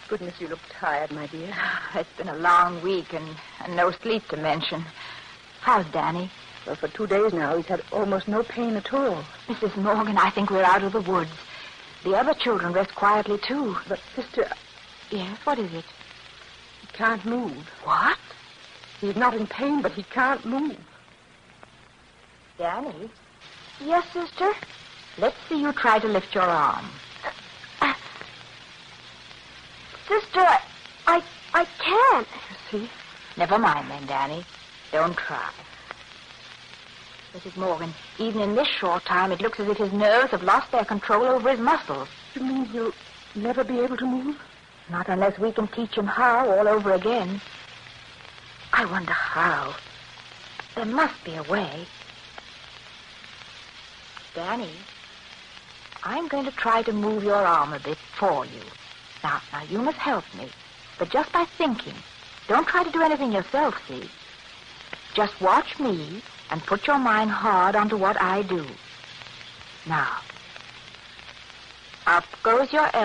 Goodness, you look tired, my dear. It's been a long week and no sleep to mention. How's Danny? Well, for 2 days now, he's had almost no pain at all. Mrs. Morgan, I think we're out of the woods. The other children rest quietly, too. But, sister... Yes, what is it? He can't move. What? He's not in pain, but he can't move. Danny? Yes, sister? Let's see you try to lift your arm. Sister, I can't. You see? Never mind then, Danny. Don't try. Mrs. Morgan, even in this short time, it looks as if his nerves have lost their control over his muscles. You mean he'll never be able to move? Not unless we can teach him how all over again. I wonder how. There must be a way. Danny, I'm going to try to move your arm a bit for you. Now, you must help me. But just by thinking. Don't try to do anything yourself, see? Just watch me and put your mind hard onto what I do. Now, up goes your elbow.